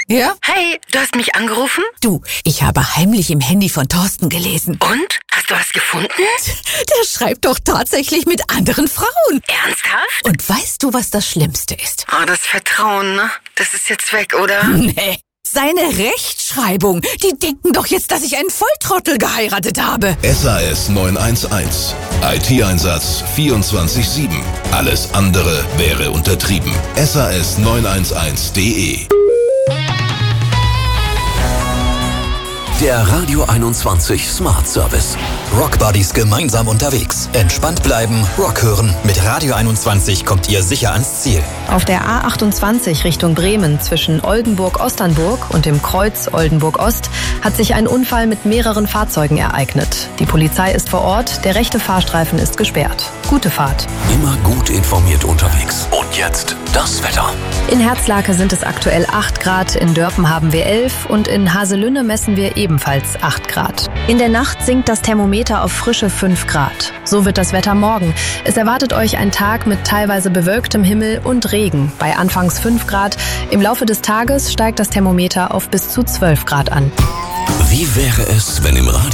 Ja? Hey, du hast mich angerufen? Du, ich habe heimlich im Handy von Thorsten gelesen. Und? Hast du was gefunden? Der schreibt doch tatsächlich mit anderen Frauen. Ernsthaft? Und weißt du, was das Schlimmste ist? Oh, das Vertrauen, ne? Das ist jetzt weg, oder? Nee. Seine Rechtschreibung. Die denken doch jetzt, dass ich einen Volltrottel geheiratet habe. SAS 911. IT-Einsatz 24/7. Alles andere wäre untertrieben. SAS911.de. Der Radio 21 Smart Service. Rock Buddies gemeinsam unterwegs. Entspannt bleiben, Rock hören. Mit Radio 21 kommt ihr sicher ans Ziel. Auf der A28 Richtung Bremen zwischen Oldenburg-Osternburg und dem Kreuz Oldenburg-Ost hat sich ein Unfall mit mehreren Fahrzeugen ereignet. Die Polizei ist vor Ort, der rechte Fahrstreifen ist gesperrt. Gute Fahrt. Immer gut informiert unterwegs. Und jetzt das Wetter. In Herzlake sind es aktuell 8 Grad, in Dörpen haben wir 11 und in Haselünne messen wir ebenfalls 8 Grad. In der Nacht sinkt das Thermometer auf frische 5 Grad. So wird das Wetter morgen. Es erwartet euch ein Tag mit teilweise bewölktem Himmel und Regen. Bei anfangs 5 Grad. Im Laufe des Tages steigt das Thermometer auf bis zu 12 Grad an. Wie wäre es, wenn im Radio